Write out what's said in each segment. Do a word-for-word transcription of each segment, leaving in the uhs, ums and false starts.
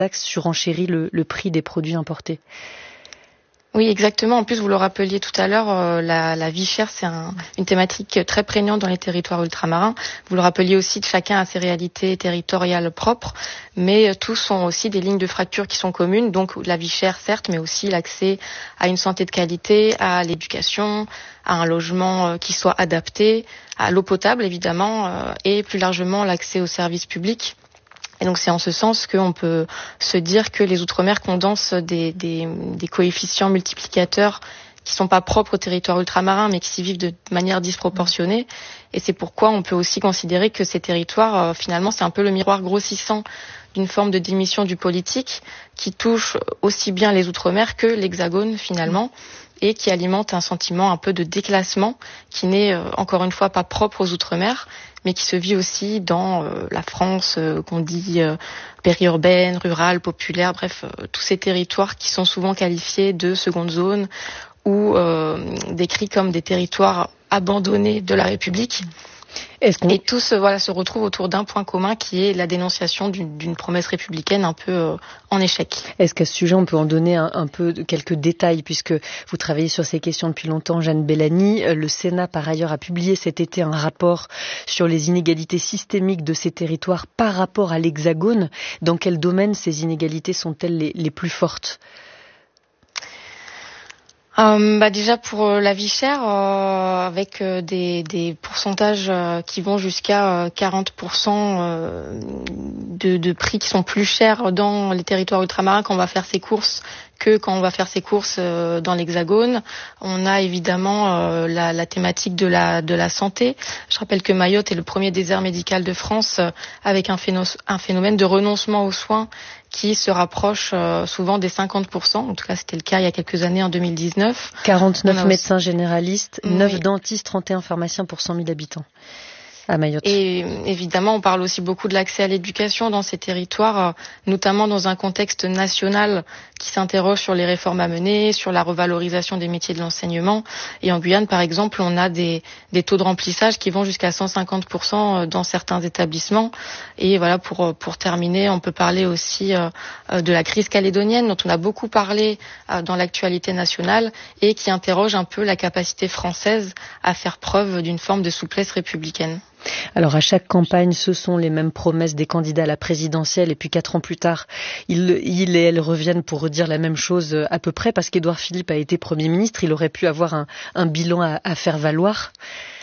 taxe surenchérit le, le prix des produits importés. Oui, exactement. En plus, vous le rappeliez tout à l'heure, euh, la, la vie chère, c'est un, une thématique très prégnante dans les territoires ultramarins. Vous le rappeliez aussi, chacun a ses réalités territoriales propres, mais euh, tous ont aussi des lignes de fracture qui sont communes. Donc, la vie chère, certes, mais aussi l'accès à une santé de qualité, à l'éducation, à un logement euh, qui soit adapté, à l'eau potable, évidemment, euh, et plus largement l'accès aux services publics. Et donc c'est en ce sens qu'on peut se dire que les Outre-mer condensent des, des, des coefficients multiplicateurs qui sont pas propres au territoire ultramarin, mais qui s'y vivent de manière disproportionnée. Et c'est pourquoi on peut aussi considérer que ces territoires, euh, finalement, c'est un peu le miroir grossissant d'une forme de démission du politique qui touche aussi bien les Outre-mer que l'Hexagone, finalement, et qui alimente un sentiment un peu de déclassement qui n'est, euh, encore une fois, pas propre aux Outre-mer, mais qui se vit aussi dans euh, la France, euh, qu'on dit euh, périurbaine, rurale, populaire, bref, euh, tous ces territoires qui sont souvent qualifiés de seconde zone ou euh, décrits comme des territoires abandonnés de la République. Est-ce qu'on... Et tous euh, voilà, se retrouvent autour d'un point commun qui est la dénonciation d'une, d'une promesse républicaine un peu euh, en échec. Est-ce qu'à ce sujet, on peut en donner un, un peu quelques détails, puisque vous travaillez sur ces questions depuis longtemps, Jeanne Bellany. Le Sénat, par ailleurs, a publié cet été un rapport sur les inégalités systémiques de ces territoires par rapport à l'Hexagone. Dans quel domaine ces inégalités sont-elles les, les plus fortes ? Euh, bah déjà pour euh, la vie chère, euh, avec euh, des, des pourcentages euh, qui vont jusqu'à euh, quarante pour cent euh, de, de prix qui sont plus chers dans les territoires ultramarins quand on va faire ses courses que quand on va faire ses courses euh, dans l'Hexagone. On a évidemment euh, la, la thématique de la, de la santé. Je rappelle que Mayotte est le premier désert médical de France euh, avec un, phéno- un phénomène de renoncement aux soins qui se rapproche euh, souvent des cinquante pour cent. En tout cas, c'était le cas il y a quelques années, en deux mille dix-neuf. quarante-neuf médecins aussi... généralistes, oui. neuf dentistes, trente et un pharmaciens pour cent mille habitants à Mayotte. Et évidemment, on parle aussi beaucoup de l'accès à l'éducation dans ces territoires, notamment dans un contexte national qui s'interroge sur les réformes à mener, sur la revalorisation des métiers de l'enseignement. Et en Guyane, par exemple, on a des, des taux de remplissage qui vont jusqu'à cent cinquante pour cent dans certains établissements. Et voilà, pour, pour terminer, on peut parler aussi de la crise calédonienne, dont on a beaucoup parlé dans l'actualité nationale et qui interroge un peu la capacité française à faire preuve d'une forme de souplesse républicaine. Alors à chaque campagne, ce sont les mêmes promesses des candidats à la présidentielle et puis quatre ans plus tard, ils, ils et elles reviennent pour redire la même chose à peu près parce qu'Édouard Philippe a été Premier ministre, il aurait pu avoir un, un bilan à, à faire valoir.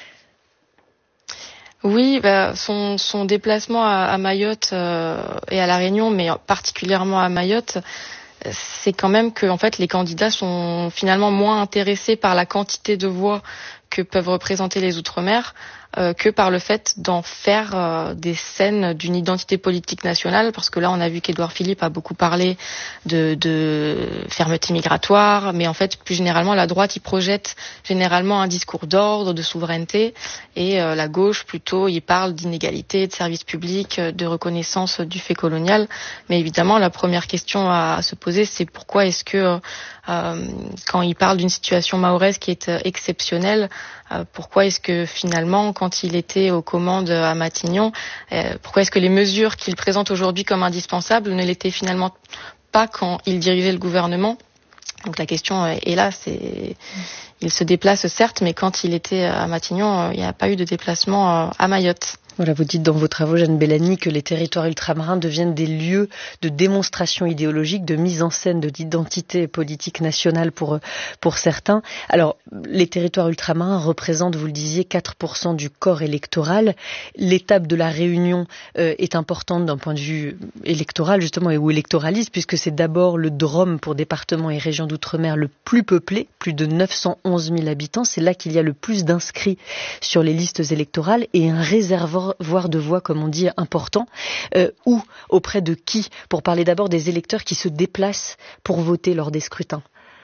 Oui, bah, son, son déplacement à, à Mayotte euh, et à La Réunion, mais particulièrement à Mayotte, c'est quand même que en fait les candidats sont finalement moins intéressés par la quantité de voix que peuvent représenter les Outre-mer euh, que par le fait d'en faire euh, des scènes d'une identité politique nationale, parce que là on a vu qu'Édouard Philippe a beaucoup parlé de, de fermeté migratoire, mais en fait plus généralement la droite y projette généralement un discours d'ordre, de souveraineté, et euh, la gauche plutôt y parle d'inégalité, de services publics, de reconnaissance du fait colonial. Mais évidemment la première question à se poser, c'est pourquoi est-ce que euh, quand il parle d'une situation mahoraise qui est euh, exceptionnelle, euh, pourquoi est-ce que finalement quand il était aux commandes à Matignon, euh, pourquoi est-ce que les mesures qu'il présente aujourd'hui comme indispensables ne l'étaient finalement pas quand il dirigeait le gouvernement? Donc la question est là, c'est il se déplace certes, mais quand il était à Matignon, il n'y a pas eu de déplacement à Mayotte. Voilà, vous dites dans vos travaux, Jeanne Bellany, que les territoires ultramarins deviennent des lieux de démonstration idéologique, de mise en scène de l'identité politique nationale pour, pour certains. Alors, les territoires ultramarins représentent, vous le disiez, quatre pour cent du corps électoral. L'étape de la Réunion euh, est importante d'un point de vue électoral, justement, ou électoraliste, puisque c'est d'abord le D R O M pour départements et régions d'outre-mer le plus peuplé, plus de neuf cent onze mille habitants. C'est là qu'il y a le plus d'inscrits sur les listes électorales et un réservoir voire de voix, comme on dit, important, euh, ou auprès de qui, pour parler d'abord des électeurs qui se déplacent pour voter lors des scrutins.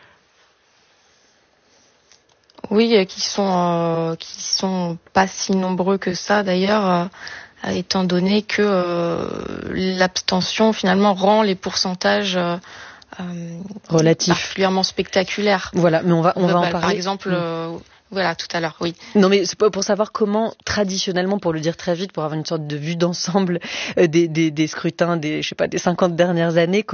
Oui, qui sont euh, qui sont pas si nombreux que ça d'ailleurs, euh, étant donné que euh, l'abstention finalement rend les pourcentages euh, relatifs particulièrement spectaculaires. Voilà, mais on va on va bah, en parler. Par exemple. Mmh. Euh, Voilà, tout à l'heure, oui. Non, mais c'est pour savoir comment, traditionnellement, pour le dire très vite, pour avoir une sorte de vue d'ensemble euh, des, des, des scrutins des, je sais pas, des cinquante dernières années,